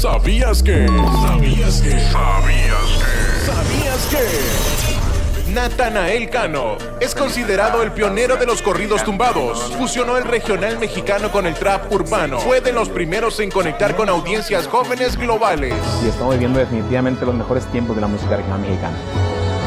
¿Sabías que? ¿Sabías que? ¿Sabías que? Natanael Cano es considerado el pionero de los corridos tumbados. Fusionó el regional mexicano con el trap urbano. Fue de los primeros en conectar con audiencias jóvenes globales. Y estamos viviendo definitivamente los mejores tiempos de la música regional mexicana.